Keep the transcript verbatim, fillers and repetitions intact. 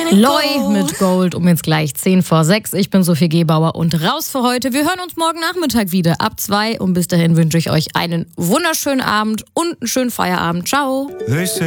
Loi mit Gold um jetzt gleich zehn vor sechs. Ich bin Sophie Gebauer und raus für heute. Wir hören uns morgen Nachmittag wieder ab zwei und bis dahin wünsche ich euch einen wunderschönen Abend und einen schönen Feierabend. Ciao.